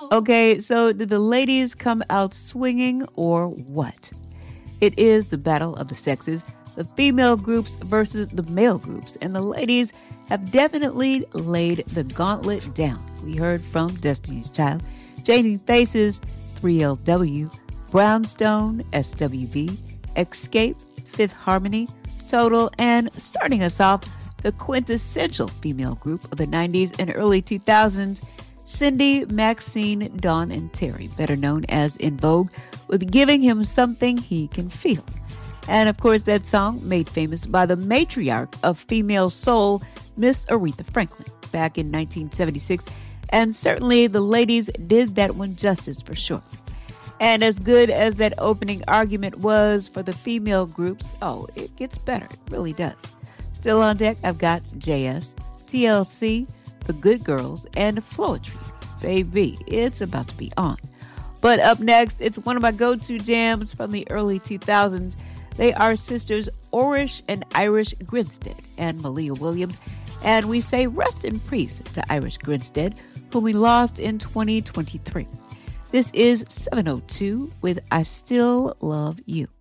Okay, so did the ladies come out swinging or what? It is the battle of the sexes, the female groups versus the male groups, and the ladies have definitely laid the gauntlet down. We heard from Destiny's Child, Changing Faces, 3LW, Brownstone, SWV, Escape, Fifth Harmony, Total, and starting us off, the quintessential female group of the 90s and early 2000s, Cindy, Maxine, Dawn, and Terry, better known as En Vogue, with Giving Him Something He Can Feel. And of course, that song made famous by the matriarch of female soul, Miss Aretha Franklin, back in 1976. And certainly the ladies did that one justice for sure. And as good as that opening argument was for the female groups, oh, it gets better. It really does. Still on deck, I've got JS, TLC, The Good Girls, and Floetry. Baby, it's about to be on. But up next, it's one of my go-to jams from the early 2000s. They are sisters Orish and Irish Grinstead and Malia Williams. And we say rest in peace to Irish Grinstead, whom we lost in 2023. This is 702 with I Still Love You.